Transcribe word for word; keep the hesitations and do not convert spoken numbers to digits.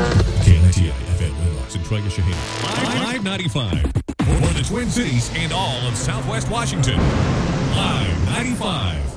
K N I T I F M Lennox and Trega Shaheen. Live ninety-five. For the Twin Cities and all of Southwest Washington. Live ninety-five.